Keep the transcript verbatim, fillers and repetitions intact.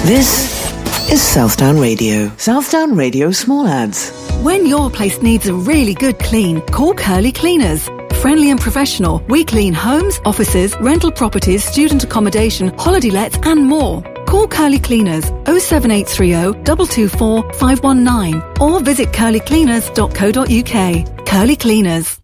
This is Southdown Radio. Southdown Radio Small Ads. When your place needs a really good clean, call Curly Cleaners. Friendly and professional, we clean homes, offices, rental properties, student accommodation, holiday lets and more. Call Curly Cleaners oh seven eight three oh, two two four, five one nine or visit curly cleaners dot co dot uk. Curly Cleaners.